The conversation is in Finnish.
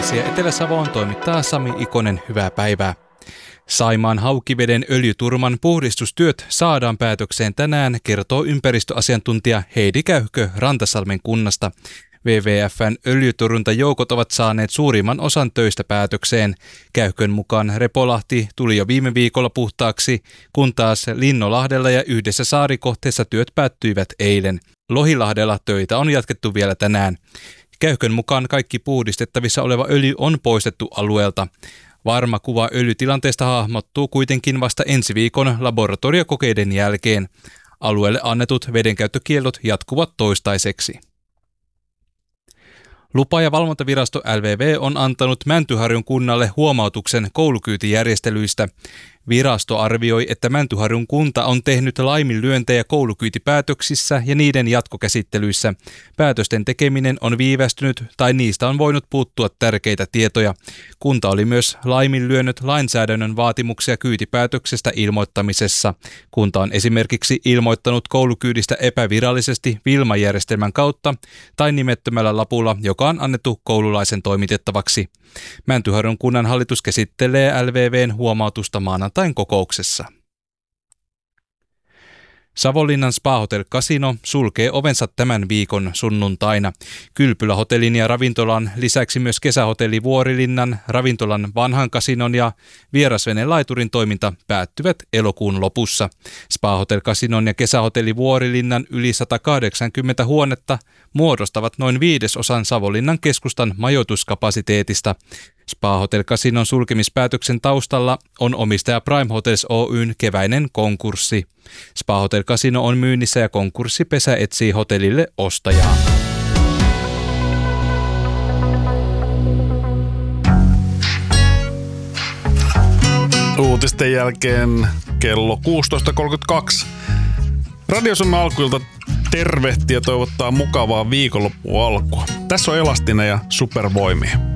Uutisia Etelä-Savoon toimittaa Sami Ikonen, hyvää päivää. Saimaan Haukiveden öljyturman puhdistustyöt saadaan päätökseen tänään, kertoo ympäristöasiantuntija Heidi Käyhkö Rantasalmen kunnasta. WWF:n öljytorjuntajoukot ovat saaneet suurimman osan töistä päätökseen. Käyhkön mukaan Repolahti tuli jo viime viikolla puhtaaksi, kun taas Linnolahdella ja yhdessä saarikohteessa työt päättyivät eilen. Lohilahdella töitä on jatkettu vielä tänään. Käyhkön mukaan kaikki puhdistettavissa oleva öljy on poistettu alueelta. Varma kuva öljytilanteesta hahmottuu kuitenkin vasta ensi viikon laboratoriokokeiden jälkeen. Alueelle annetut vedenkäyttökiellot jatkuvat toistaiseksi. Lupa- ja valvontavirasto LVV on antanut Mäntyharjun kunnalle huomautuksen koulukyytijärjestelyistä. Virasto arvioi, että Mäntyharjun kunta on tehnyt laiminlyöntejä koulukyytipäätöksissä ja niiden jatkokäsittelyissä. Päätösten tekeminen on viivästynyt tai niistä on voinut puuttua tärkeitä tietoja. Kunta oli myös laiminlyönyt lainsäädännön vaatimuksia kyytipäätöksestä ilmoittamisessa. Kunta on esimerkiksi ilmoittanut koulukyydistä epävirallisesti Wilma-järjestelmän kautta tai nimettömällä lapulla, joka on annettu koululaisen toimitettavaksi. Mäntyharjun kunnan hallitus käsittelee LVV:n huomautusta maanantain kokouksessa. Savonlinnan Spa Hotel Casino sulkee ovensa tämän viikon sunnuntaina. Kylpylähotellin ja ravintolan lisäksi myös kesähotelli Vuorilinnan, ravintolan Vanhan Casinon ja vierasvenelaiturin toiminta päättyvät elokuun lopussa. Spa Hotel Casinon ja kesähotelli Vuorilinnan yli 180 huonetta muodostavat noin 1/5 Savonlinnan keskustan majoituskapasiteetista. Spa Hotel Casinon sulkemispäätöksen taustalla on omistaja Prime Hotels Oyn keväinen konkurssi. Spa Hotel Casino on myynnissä ja konkurssipesä etsii hotellille ostajaa. Uutisten jälkeen kello 16.32. Radio Suomen alkuilta tervehtiä ja toivottaa mukavaa viikonloppualkua. Tässä on Elastinen ja Supervoimia.